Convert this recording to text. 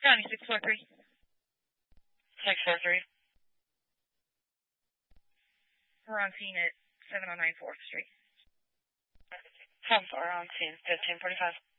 County 643. 643. We're on scene at 709 4th Street. 10-4 on scene, 1545.